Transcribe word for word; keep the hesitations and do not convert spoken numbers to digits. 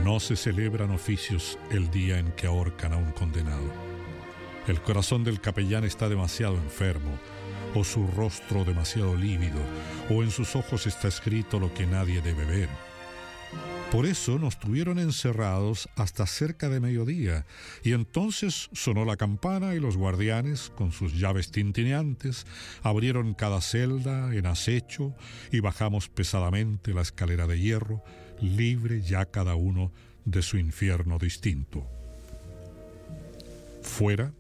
No se celebran oficios el día en que ahorcan a un condenado. El corazón del capellán está demasiado enfermo, o su rostro demasiado lívido, o en sus ojos está escrito lo que nadie debe ver. Por eso nos tuvieron encerrados hasta cerca de mediodía, y entonces sonó la campana y los guardianes, con sus llaves tintineantes, abrieron cada celda en acecho y bajamos pesadamente la escalera de hierro, libre ya cada uno de su infierno distinto. Fuera,